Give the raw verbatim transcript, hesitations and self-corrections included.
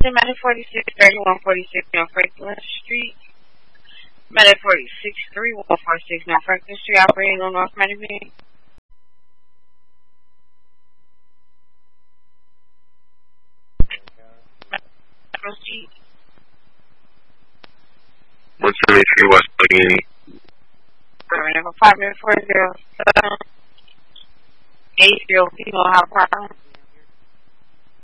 Medic forty-six thirty-one forty-six North Franklin Street. Medic forty-six thirty-one forty-six North Franklin Street, operating on North Medic. Proceed. one seventy-three West Allegheny. Apartment four zero seven eight zero female, how problem?